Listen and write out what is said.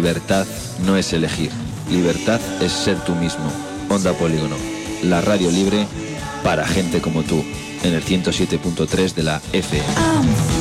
libertad no es elegir. Libertad es ser tú mismo. Onda Polígono, la radio libre para gente como tú, en el 107.3 de la FM.